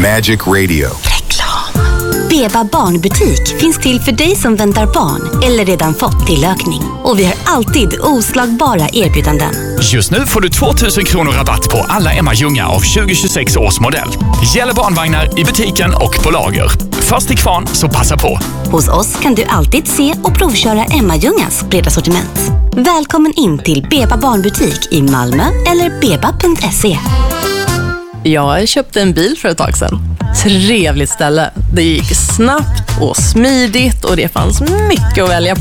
Magic Radio. Reklam. Beba barnbutik finns till för dig som väntar barn eller redan fått tillökning. Och vi har alltid oslagbara erbjudanden. Just nu får du 2000 kronor rabatt på alla Emma Ljunga av 2026 års modell. Gäller barnvagnar i butiken och på lager. Först till kvarn, så passa på. Hos oss kan du alltid se och provköra Emma Ljungas breda sortiment. Välkommen in till Beba barnbutik i Malmö eller beba.se. Jag köpte en bil för ett tag sedan. Trevligt ställe. Det gick snabbt och smidigt och det fanns mycket att välja på.